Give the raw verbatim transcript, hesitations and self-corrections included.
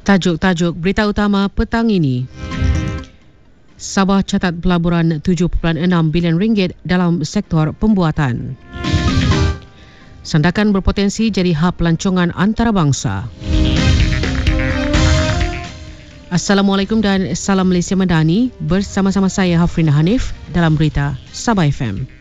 Tajuk-tajuk berita utama petang ini. Sabah catat pelaburan tujuh perpuluhan enam bilion ringgit dalam sektor pembuatan. Sandakan berpotensi jadi hub pelancongan antarabangsa. Assalamualaikum dan salam Malaysia Madani. Bersama-sama saya Hafrina Hanif dalam berita Sabah F M.